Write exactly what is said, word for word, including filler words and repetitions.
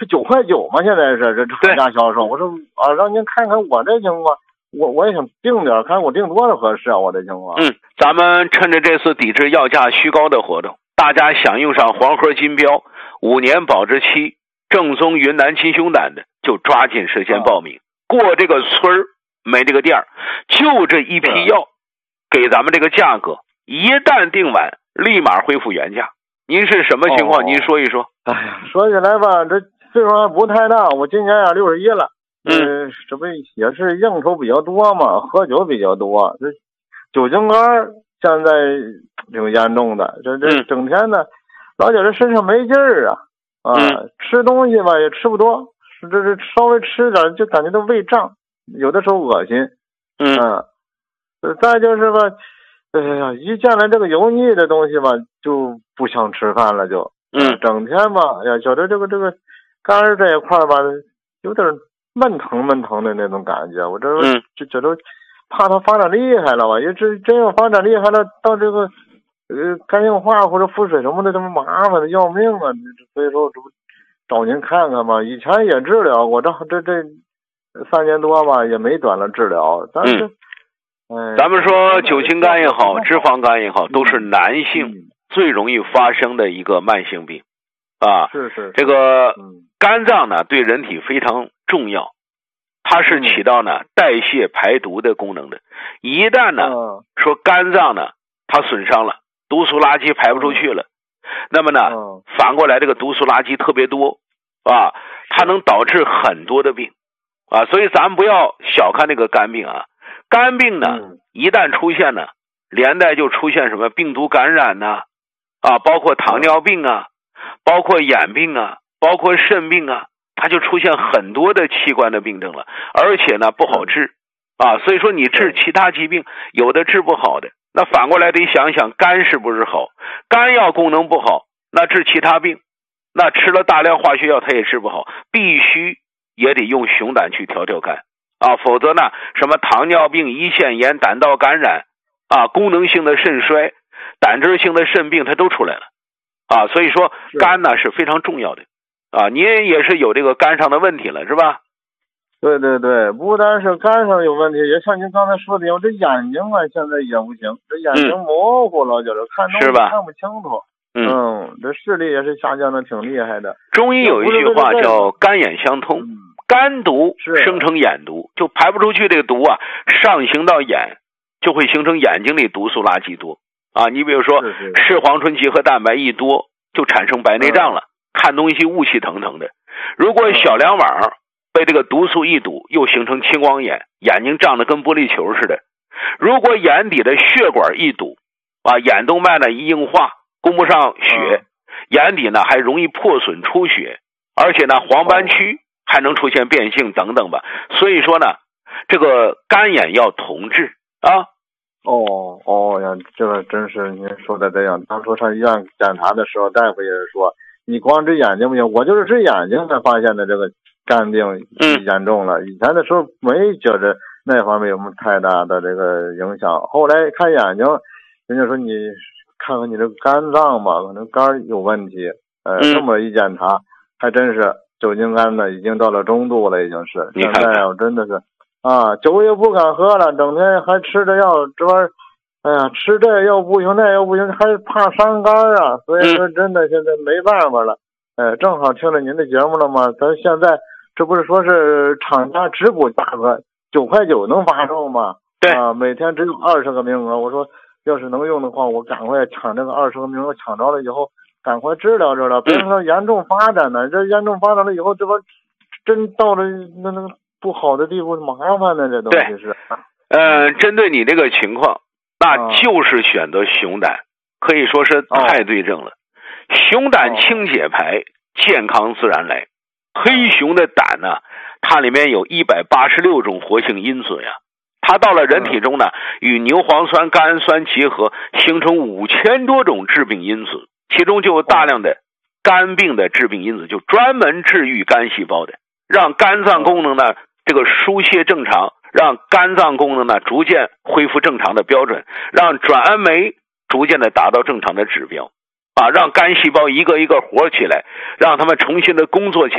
是九块九嘛，现在是这厂家销售。我说啊，让您看看我这情况，我我也想定点，看我定多少合适啊，我这情况。 嗯，咱们趁着这次抵制药价虚高的活动，大家享用上黄河金标五年保质期正宗云南金熊胆的，就抓紧时间报名。啊、过这个村儿没这个店儿，就这一批药，给咱们这个价格，一旦定完，立马恢复原价。您是什么情况？哦、您说一说。 哎呀，说起来吧，这岁数还不太大，我今年呀六十一了。嗯，这不也是应酬比较多嘛，喝酒比较多，这酒精肝现在挺严重的，这这整天的，老觉得身上没劲儿啊，啊，嗯、吃东西吧也吃不多，这这稍微吃点就感觉到胃胀，有的时候恶心。 嗯， 啊、再就是吧，哎呀，一见了这个油腻的东西吧，就不想吃饭了就。 嗯， 整天吧，呀，觉得这个这个肝儿这一块吧，有点闷疼闷疼的那种感觉。我这就觉得怕它发展厉害了吧，因为这真要发展厉害了，到这个呃肝硬化或者腹水什么的，这么麻烦的要命啊！所以说这不找您看看嘛。以前也治疗过，这这这三年多吧，也没短了治疗。但是， 嗯，哎、咱们说酒精肝也好，脂肪肝也好，都是男性。嗯最容易发生的一个慢性病，啊， 是是， 这个肝脏呢对人体非常重要，它是起到呢代谢排毒的功能的。一旦呢说肝脏呢它损伤了，毒素垃圾排不出去了，那么呢反过来这个毒素垃圾特别多啊，它能导致很多的病啊，所以咱们不要小看这个肝病啊，肝病呢一旦出现呢，连带就出现什么病毒感染呐。啊，包括糖尿病啊，包括眼病啊，包括肾病啊，它就出现很多的器官的病症了，而且呢不好治啊，所以说你治其他疾病有的治不好的，那反过来得想想肝是不是好，肝要功能不好，那治其他病，那吃了大量化学药它也治不好，必须也得用熊胆去调调肝啊，否则呢什么糖尿病、胰腺炎、胆道感染啊，功能性的肾衰。胆汁性的肾病它都出来了啊，所以说肝呢是非常重要的啊，您也是有这个肝上的问题了是吧？ 对对对，不单是肝上有问题，也像您刚才说的，我这眼睛啊现在也不行，这眼睛模糊了，就是看东西看不清楚。嗯, 嗯，这视力也是下降的挺厉害的。 中医有一句话叫肝眼相通，嗯、肝毒生成眼毒，就排不出去这个毒啊，上行到眼，就会形成眼睛里毒素垃圾多。啊，你比如说视黄醇结合蛋白一多，就产生白内障了，嗯、看东西雾气腾腾的。如果小梁网被这个毒素一堵，又形成青光眼，眼睛胀得跟玻璃球似的。如果眼底的血管一堵，啊，眼动脉呢一硬化，供不上血，嗯、眼底呢还容易破损出血，而且呢黄斑区还能出现变性等等吧。所以说呢，这个干眼要同治啊。 哦哦呀，这个真是您说的这样。当初上医院检查的时候，大夫也是说，你光治眼睛不行，我就是治眼睛才发现的这个肝病严重了。嗯、以前的时候没觉着那方面有什么太大的这个影响，后来看眼睛，人家说你看看你这个肝脏吧，可能肝有问题。呃，这么一检查，还真是酒精肝呢，已经到了中度了，已经是。现在我真的是。啊，酒也不敢喝了，整天还吃着药，这玩意儿，哎呀，吃这又不行，那又不行，还怕伤肝啊。所以说，真的现在没办法了。哎，正好听了您的节目了嘛，咱现在这不是说是厂家直补价格九块九能发售吗？ 对啊，每天只有二十个名额。我说，要是能用的话，我赶快抢这个二十个名额，抢着了以后，赶快治疗治疗，别让它严重发展呢。这严重发展了以后，这不真到了那那个。不好的地步麻烦的这东西是， 呃，针对你这个情况，那就是选择熊胆，可以说是太对症了。哦、熊胆清解排，健康自然来。黑熊的胆呢，它里面有一百八十六种活性因子呀，它到了人体中呢，与牛磺酸、甘氨酸结合，形成五千多种致病因子，其中就有大量的肝病的致病因子，就专门治愈肝细胞的，让肝脏功能呢。这个疏泄正常，让肝脏功能呢逐渐恢复正常的标准，让转氨酶逐渐的达到正常的指标，啊，让肝细胞一个一个活起来，让他们重新的工作起来。